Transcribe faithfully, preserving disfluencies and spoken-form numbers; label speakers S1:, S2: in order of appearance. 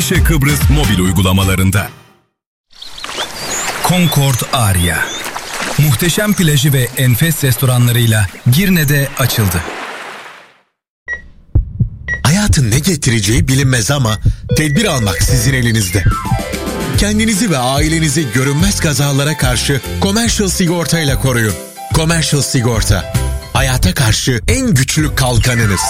S1: Menekşe Kıbrıs mobil uygulamalarında. Concord Aria. Muhteşem plajı ve enfes restoranlarıyla Girne'de açıldı.
S2: Hayatın ne getireceği bilinmez ama tedbir almak sizin elinizde. Kendinizi ve ailenizi görünmez kazalara karşı Commercial Sigorta ile koruyun. Commercial Sigorta, hayata karşı en güçlü kalkanınız.